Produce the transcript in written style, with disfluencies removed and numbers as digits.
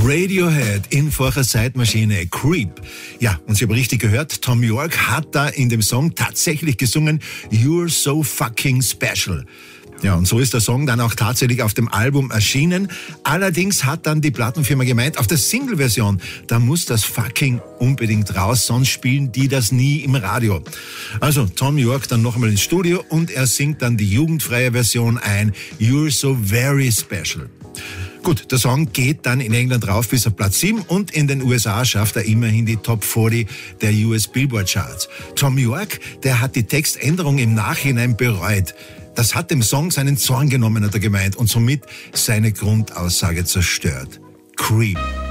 Radiohead in vorher Zeitmaschine, Creep. Ja, und Sie haben richtig gehört, Thom Yorke hat da in dem Song tatsächlich gesungen, You're so fucking special. Ja, und so ist der Song dann auch tatsächlich auf dem Album erschienen. Allerdings hat dann die Plattenfirma gemeint, auf der Single-Version, da muss das fucking unbedingt raus, sonst spielen die das nie im Radio. Also Thom Yorke dann noch einmal ins Studio und er singt dann die jugendfreie Version ein, You're so very special. Gut, der Song geht dann in England rauf bis auf Platz 7 und in den USA schafft er immerhin die Top 40 der US Billboard Charts. Thom Yorke, der hat die Textänderung im Nachhinein bereut. Das hat dem Song seinen Zorn genommen, hat er gemeint, und somit seine Grundaussage zerstört. Creep.